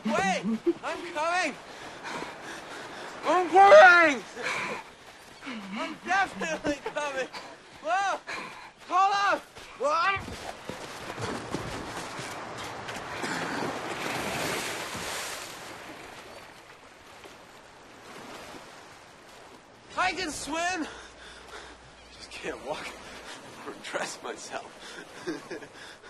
Wait! I'm coming! I'm coming! I'm definitely coming! Whoa! Hold up! What? I can swim! Just can't walk or dress myself.